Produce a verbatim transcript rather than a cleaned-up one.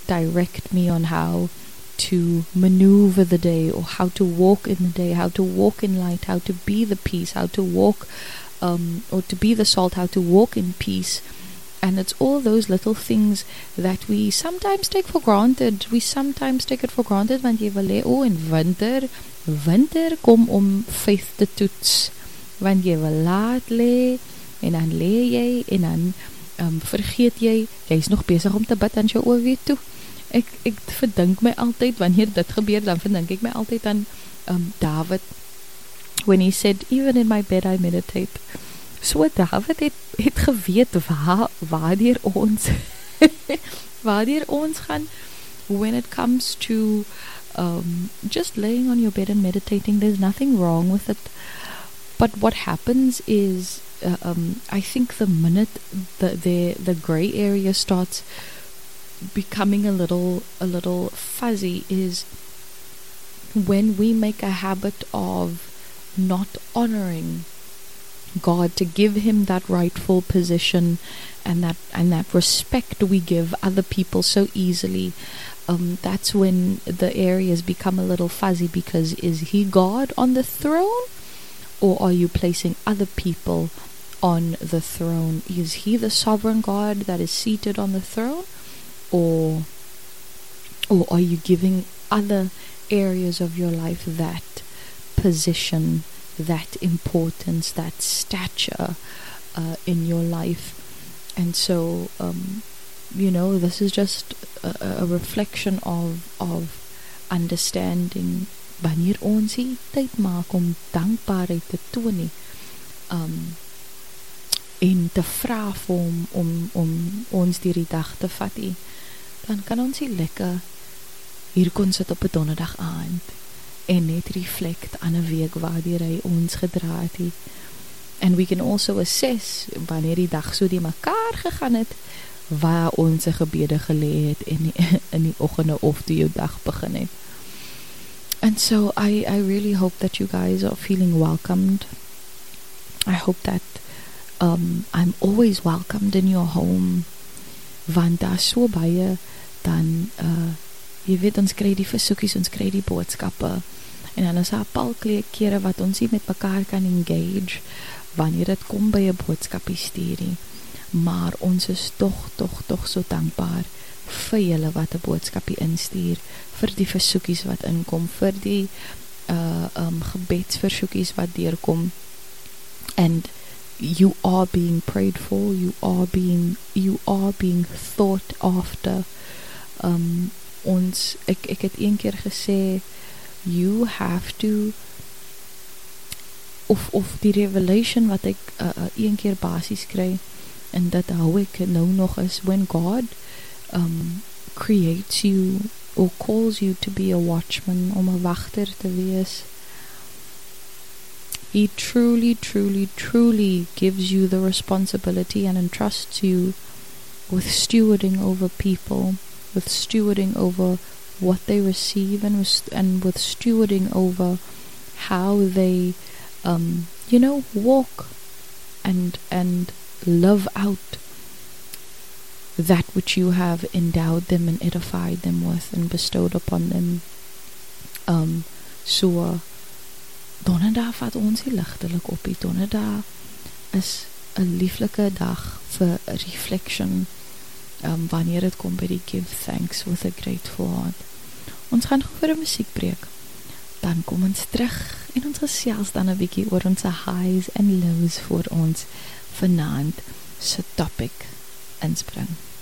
direct me on how to maneuver the day, or how to walk in the day, how to walk in light, how to be the peace, how to walk um, or to be the salt, how to walk in peace. And it's all those little things that we sometimes take for granted. We sometimes take it for granted, want jy wil hê, oh, in winter, winter kom om faith te toets. Want jy wil laat lê, en dan lê jy, en dan um, vergeet jy, jy is nog bezig om te bid, en jy oor weer toe. Ek, ek verdink my altyd, wanneer dit gebeur, dan verdink ek my altyd aan um, David, when he said, even in my bed I meditate. So David het, het geweet waar, waardier ons waardier ons gaan, when it comes to um, just laying on your bed and meditating. There's nothing wrong with it, but what happens is uh, um, I think the minute the, the, the gray area starts becoming a little a little fuzzy is when we make a habit of not honoring God, to give him that rightful position and that and that respect we give other people so easily. Um, that's when the areas become a little fuzzy, because is he God on the throne, or are you placing other people on the throne? Is he the sovereign God that is seated on the throne, or or are you giving other areas of your life that position, that importance, that stature uh, in your life? And so um, you know, this is just a, a reflection of of understanding wanneer ons die tyd maak om dankbaarheid te toon nie, um, en te vra vir hom om, om ons deur die dag te vat nie, dan kan ons nie lekker hier kon sit op 'n donderdag aand en net reflect aan 'n week waardeur hy ons gedra het nie. And we can also assess wanneer die dag so die mekaar gegaan het, waar ons gebede gelê het in die, in die oggende of toe jou dag begin het. And so I, I really hope that you guys are feeling welcomed. I hope that um, I'm always welcomed in your home, want daar so baie dan, uh, jy weet, ons kry die versoekies, ons kry die boodskappe, en dan is daar pal kere wat ons nie met mekaar kan engage, wanneer het kom by 'n boodskapie stuur nie. Maar ons is toch, toch, toch so dankbaar vir julle wat 'n boodskapie instuur, vir die versoekies wat inkom, vir die uh, um, gebedsversoekies wat deurkom. And you are being prayed for, you are being, you are being thought after. Um, ons, ek, ek het een keer gesê, you have to, of, of die revelation wat ek uh, uh, een keer basis kry, en dat hou ek nou nog is, when God um, creates you, or calls you to be a watchman, om 'n wagter te wees, he truly, truly, truly gives you the responsibility and entrusts you with stewarding over people, with stewarding over what they receive, and with, and with stewarding over how they, um, you know, walk and and live out that which you have endowed them and edified them with and bestowed upon them. Um, so, donderdag vat ons die ligtelik op die donderdag is 'n lieflike dag vir reflection, um, wanneer het kom by die give thanks with a grateful heart. Ons gaan gou vir 'n musiekbreek, dan kom ons terug en ons gesels dan 'n bietjie oor ons highs en lows vir ons vanaand se topic inspring.